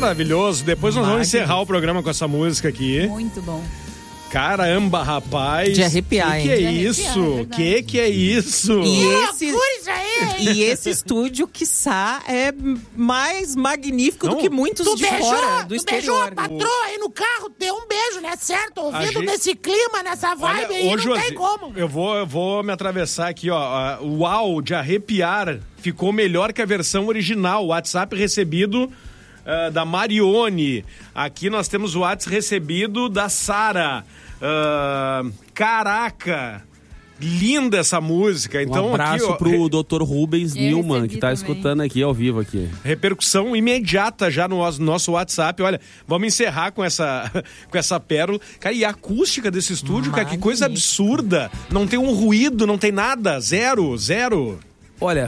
Maravilhoso. Depois nós vamos encerrar o programa com essa música aqui. Muito bom. Caramba, rapaz. De arrepiar, hein? Que é isso? Que é isso? E esse estúdio, quiçá, é mais magnífico do que muitos de fora, do exterior. Beijou a patroa aí no carro, deu um beijo, né? Certo? Ouvindo nesse clima, nessa vibe aí, não tem como. Eu vou me atravessar aqui, ó. Uau, de arrepiar. Ficou melhor que a versão original. WhatsApp recebido da Marione. Aqui nós temos o WhatsApp recebido da Sara. Caraca! Linda essa música. Então, um abraço aqui, ó, pro Dr. Rubens Nilman, que tá também escutando aqui ao vivo aqui. Repercussão imediata já no nosso WhatsApp. Olha, vamos encerrar com essa pérola. Cara, e a acústica desse estúdio, cara, que coisa absurda. Não tem um ruído, não tem nada. Zero. Olha,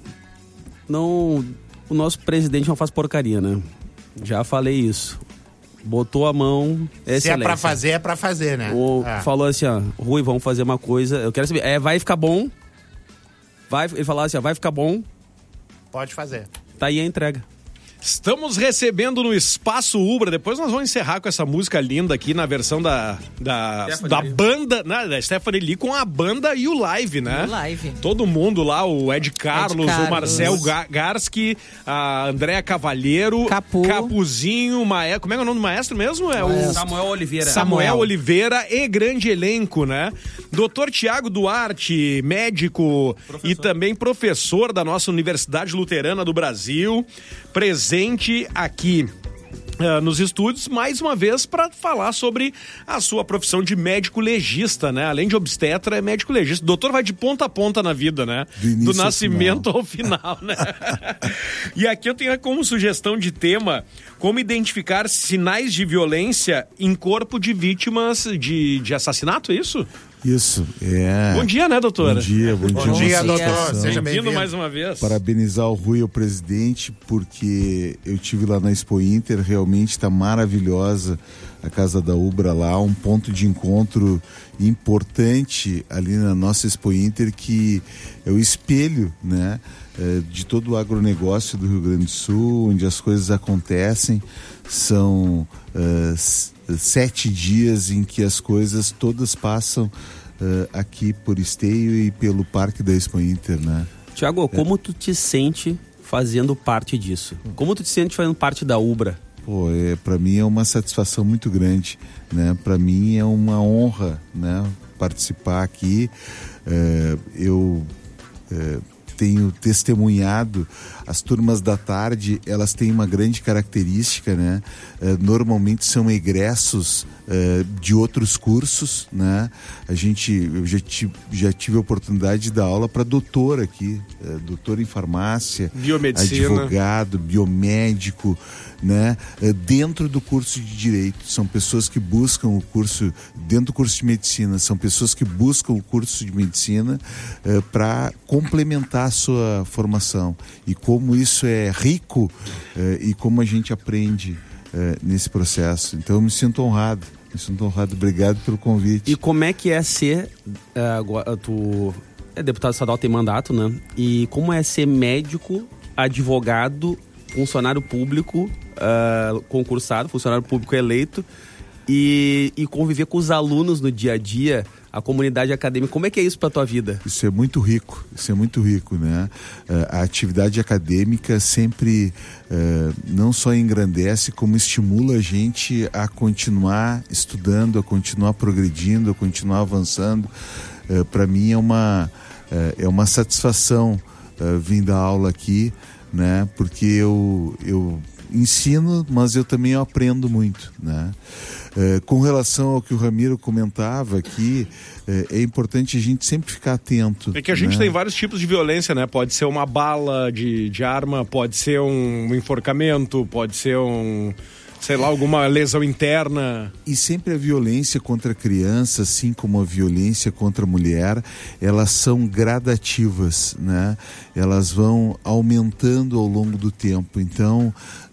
o nosso presidente não faz porcaria, né? Já falei isso. Botou a mão, se é pra fazer, né? Falou assim, ó, Rui, vamos fazer uma coisa, eu quero saber, vai ficar bom? Ele falou assim, ó, vai ficar bom? Pode fazer. Tá aí a entrega. Estamos recebendo no Espaço Ubra. Depois nós vamos encerrar com essa música linda aqui na versão da banda, né, da Stephanie Lee com a banda e o live, né? O live. Todo mundo lá, o Ed Carlos, o Marcel Garski, a Andréa Cavalheiro, Capuzinho, como é que é o nome do maestro mesmo? O Samuel Oliveira. Samuel Oliveira e grande elenco, né? Dr. Tiago Duarte, médico e também professor da nossa Universidade Luterana do Brasil, presente aqui nos estúdios, mais uma vez, para falar sobre a sua profissão de médico legista, né? Além de obstetra, é médico legista. O doutor vai de ponta a ponta na vida, né? Do nascimento ao final, né? E aqui eu tenho como sugestão de tema como identificar sinais de violência em corpo de vítimas de assassinato, é isso? Isso, é. Bom dia, né, doutora? Bom dia, doutor. Seja bem-vindo mais uma vez. Parabenizar o Rui, o presidente, porque eu tive lá na Expo Inter, realmente está maravilhosa a Casa da Ubra lá, um ponto de encontro importante ali na nossa Expo Inter, que é o espelho, né, de todo o agronegócio do Rio Grande do Sul, onde as coisas acontecem. São 7 dias em que as coisas todas passam aqui por Esteio e pelo Parque da Expo Inter, né? Tiago, como tu te sente fazendo parte disso? Como tu te sente fazendo parte da Ubra? Para mim é uma satisfação muito grande, né? Para mim é uma honra, né, participar aqui. Eu tenho testemunhado as turmas da tarde, elas têm uma grande característica, né? Normalmente são egressos de outros cursos, né? Eu já tive a oportunidade de dar aula para doutor aqui, doutor em farmácia, biomedicina, advogado, biomédico, né? Dentro do curso de Direito. São pessoas que buscam o curso, dentro do curso de Medicina, são pessoas que buscam o curso de Medicina para complementar a sua formação. E como isso é rico e como a gente aprende nesse processo. Então eu me sinto honrado. Obrigado pelo convite. E como é que é ser, tu é deputado estadual, tem mandato, né? E como é ser médico, advogado, funcionário público, concursado, funcionário público eleito e conviver com os alunos no dia a dia, a comunidade acadêmica, como é que é isso para tua vida? Isso é muito rico, né? A atividade acadêmica sempre não só engrandece, como estimula a gente a continuar estudando, a continuar progredindo, a continuar avançando. Para mim é uma satisfação vir dar aula aqui, né? Porque eu ensino, mas eu também aprendo muito, né? Com relação ao que o Ramiro comentava aqui, é importante a gente sempre ficar atento. É que a gente tem vários tipos de violência, né? Pode ser uma bala de arma, pode ser um enforcamento, pode ser alguma lesão interna. E sempre a violência contra a criança, assim como a violência contra a mulher, elas são gradativas, né? Elas vão aumentando ao longo do tempo. Então,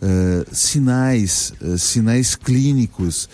sinais clínicos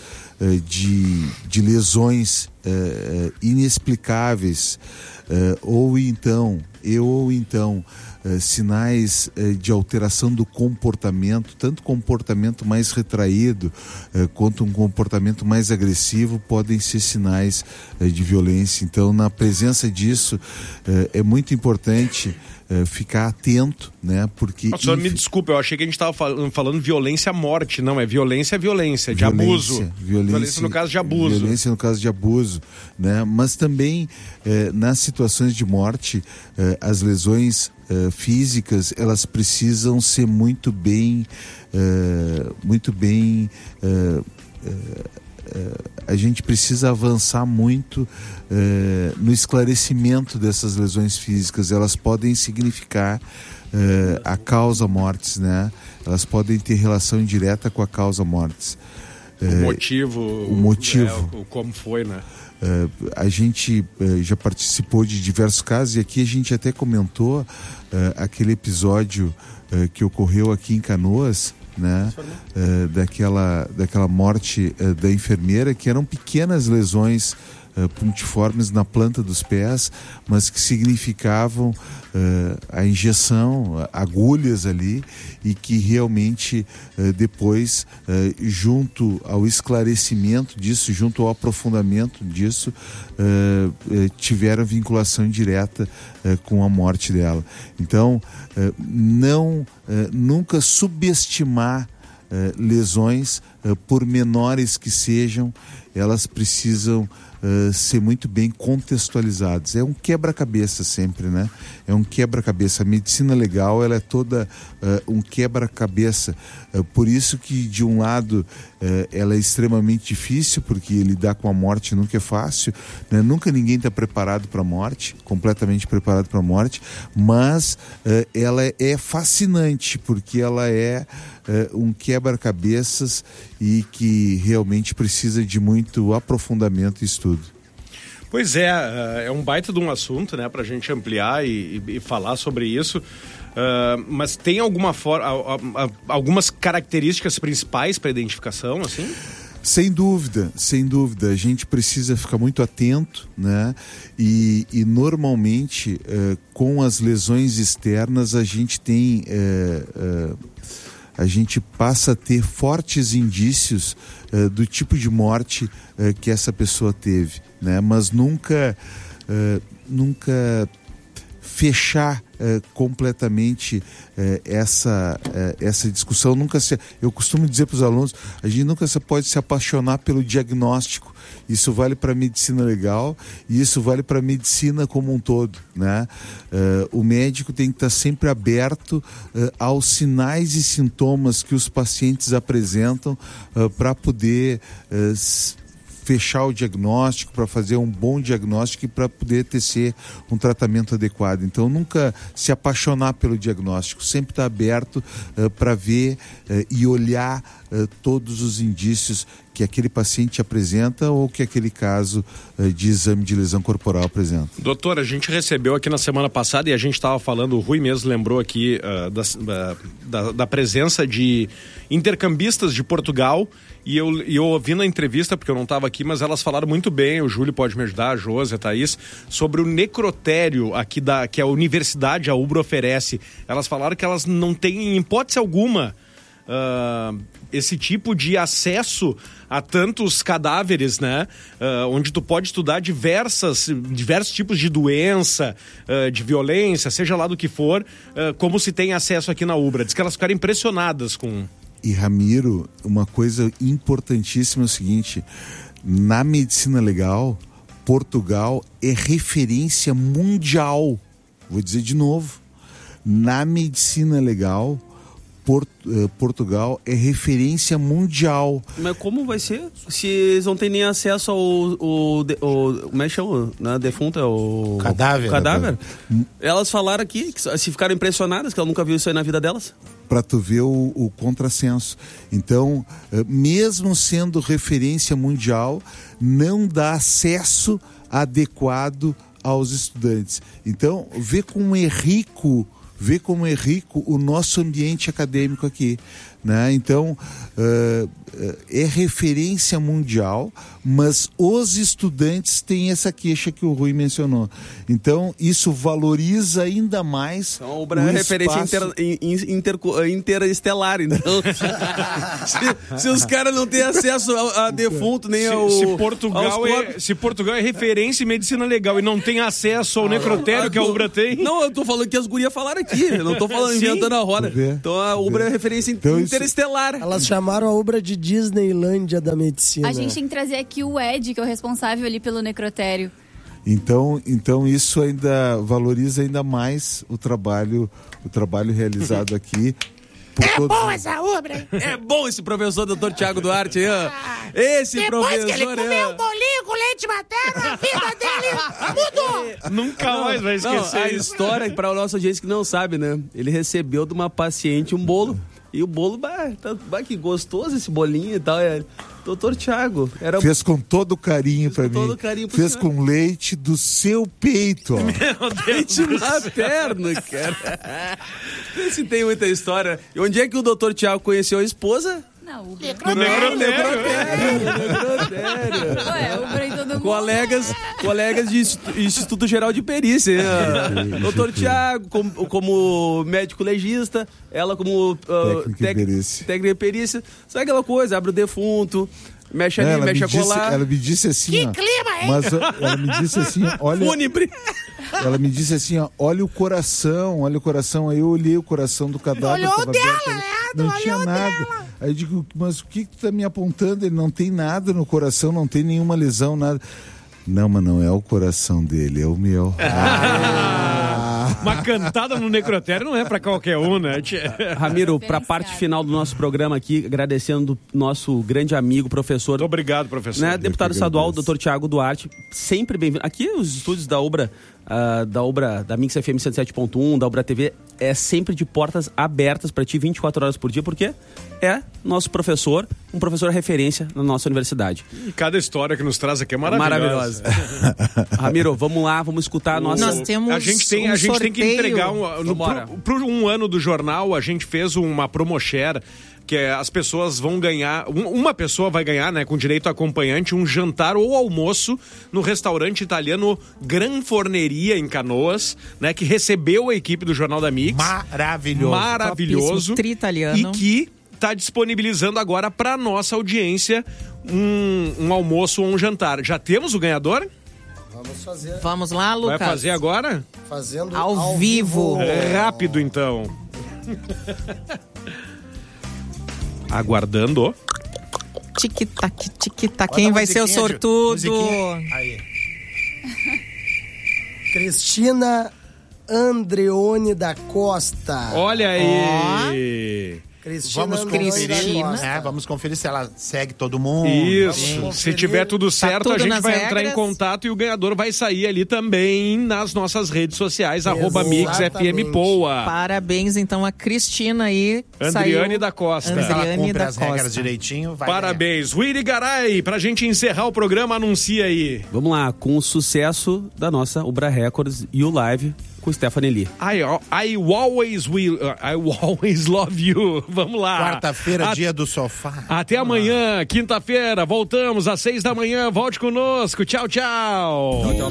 de lesões inexplicáveis, ou então sinais de alteração do comportamento, tanto comportamento mais retraído quanto um comportamento mais agressivo podem ser sinais de violência. Então, na presença disso, é muito importante ficar atento, né? Porque... Senhor, me desculpa, eu achei que a gente estava falando violência à morte. Não, é violência, de abuso. Violência no caso de abuso. Violência no caso de abuso, né? Mas também, nas situações de morte, as lesões físicas, elas precisam ser muito bem a gente precisa avançar muito no esclarecimento dessas lesões físicas. Elas podem significar a causa mortis, né? Elas podem ter relação direta com a causa mortis. O motivo. Como foi, né? A gente já participou de diversos casos, e aqui a gente até comentou aquele episódio que ocorreu aqui em Canoas, né? Daquela morte da enfermeira, que eram pequenas lesões pontiformes na planta dos pés, mas que significavam a injeção, agulhas ali, e que realmente depois, junto ao esclarecimento disso, junto ao aprofundamento disso, tiveram vinculação direta com a morte dela. Então, nunca subestimar lesões, por menores que sejam, elas precisam ser muito bem contextualizadas. É um quebra-cabeça sempre, né? É um quebra-cabeça. A medicina legal, ela é toda um quebra-cabeça. Por isso que, de um lado, ela é extremamente difícil, porque lidar com a morte nunca é fácil, né? Nunca ninguém está preparado para a morte, completamente preparado para a morte, mas ela é fascinante, porque ela é um quebra-cabeças e que realmente precisa de muito aprofundamento e estudo. Pois é um baita de um assunto, né, pra gente ampliar e falar sobre isso, mas tem algumas características principais para identificação, assim? Sem dúvida, a gente precisa ficar muito atento, né? E normalmente, com as lesões externas, a gente tem... a gente passa a ter fortes indícios do tipo de morte que essa pessoa teve, né? Mas nunca fechar completamente essa discussão. Eu costumo dizer para os alunos, a gente nunca pode se apaixonar pelo diagnóstico. Isso vale para a medicina legal e isso vale para a medicina como um todo, né? O médico tem que estar sempre aberto aos sinais e sintomas que os pacientes apresentam para poder fechar o diagnóstico, para fazer um bom diagnóstico e para poder tecer um tratamento adequado. Então, nunca se apaixonar pelo diagnóstico, sempre estar aberto para ver e olhar todos os indícios que aquele paciente apresenta ou que aquele caso de exame de lesão corporal apresenta. Doutor, a gente recebeu aqui na semana passada e a gente estava falando, o Rui mesmo lembrou aqui da presença de intercambistas de Portugal, e eu ouvi na entrevista, porque eu não estava aqui, mas elas falaram muito bem, o Júlio pode me ajudar, a Josi, a Thaís, sobre o necrotério aqui que a universidade, a UBRA, oferece. Elas falaram que elas não têm, em hipótese alguma, esse tipo de acesso a tantos cadáveres, né? Onde tu pode estudar diversos tipos de doença, de violência, seja lá do que for, como se tem acesso aqui na UBRA. Diz que elas ficaram impressionadas com... E Ramiro, uma coisa importantíssima é o seguinte: na medicina legal, Portugal é referência mundial. Vou dizer de novo, na medicina legal, Portugal é referência mundial. Mas como vai ser? Se eles não têm nem acesso ao como é que chama? Na defunta, o cadáver. Elas falaram aqui, que se ficaram impressionadas, que ela nunca viu isso aí na vida delas. Para tu ver o contrassenso. Então, mesmo sendo referência mundial, não dá acesso adequado aos estudantes. Então, vê como é rico vê como é rico o nosso ambiente acadêmico aqui, né? Então, é referência mundial, mas os estudantes têm essa queixa que o Rui mencionou. Então, isso valoriza ainda mais. Então, o Ubra é referência interestelar. Então, se os caras não têm acesso a defunto, nem ao. Se Portugal é referência em medicina legal e não tem acesso ao necrotério que a Ubra tem. Não, eu tô falando que as gurias falaram aqui. Eu não tô falando inventando a roda. Então, a Ubra é referência interestelar. Elas chamaram a Ubra de Disneylândia da medicina. A gente tem que trazer aqui o Ed, que é o responsável ali pelo necrotério. Então isso ainda valoriza ainda mais o trabalho realizado aqui. Bom essa Ubra, hein? É bom esse professor, doutor Tiago Duarte. Esse Depois professor. Depois que ele comeu um bolinho com leite materno, a vida dele mudou. Nunca mais vai esquecer. A história, para o nosso audiência que não sabe, né? Ele recebeu de uma paciente um bolo. E o bolo, que gostoso esse bolinho e tal. Doutor Tiago. Fez com todo carinho pra mim. Fez senhor. Com leite do seu peito, ó. Meu Deus, leite materno, cara. Se tem muita história. E onde é que o doutor Tiago conheceu a esposa? Não, o necrotério. Colegas de Instituto Geral de Perícia. Doutor Tiago como médico legista, ela como técnica de perícia. Sabe aquela coisa? Abre o defunto, mexe ali, mexe a colar. Ela me disse assim, que clima, hein? Mas ela me disse assim, olha... Fúnebre. Ela me disse assim, ó, olha o coração. Aí eu olhei o coração do cadáver. Olhou dela, não tinha nada. Dela. Aí eu digo, mas o que tu tá me apontando? Ele não tem nada no coração, não tem nenhuma lesão, nada. Não, mas não é o coração dele, é o meu. Uma cantada no necrotério não é pra qualquer um, né? Ramiro, pra parte final do nosso programa aqui, agradecendo nosso grande amigo, professor. Muito obrigado, professor. Né, deputado estadual, doutor Tiago Duarte, sempre bem-vindo. Aqui os estúdios da Ubra, da Mix FM 107.1, da Ubra TV, é sempre de portas abertas para ti 24 horas por dia, porque é nosso professor, um professor referência na nossa universidade. E cada história que nos traz aqui é maravilhosa. Ramiro, vamos lá, vamos escutar a nossa... Nós temos a gente tem que entregar pro um ano do jornal, a gente fez uma promoshare, que as pessoas vão ganhar, uma pessoa vai ganhar, né, com direito a acompanhante, um jantar ou almoço no restaurante italiano Gran Forneria, em Canoas, né, que recebeu a equipe do Jornal da Mix. Maravilhoso. Tri-italiano. E que está disponibilizando agora para nossa audiência um almoço ou um jantar. Já temos o ganhador? Vamos fazer. Vamos lá, Lucas. Vai fazer agora? Fazendo ao vivo. Rápido, então. Aguardando. Tic-tac, tic-tac. Quem vai ser o sortudo? Aí. Cristina Andreone da Costa. Olha aí. Vamos conferir se ela segue todo mundo. Isso. Se tiver tudo certo, tudo a gente vai regras. entrar em contato e o ganhador vai sair ali também nas nossas redes sociais, @MixFMPoa. Parabéns, então, a Cristina aí. Andriane da Costa. Ela cumpre as regras direitinho. Parabéns. Willy Garay, pra gente encerrar o programa, anuncia aí. Vamos lá, com o sucesso da nossa Ubra Records e o live com Stephanie Lee. I always love you. Vamos lá. Quarta-feira, dia do sofá. Até amanhã, quinta-feira, voltamos às 6 da manhã. Volte conosco. Tchau, tchau.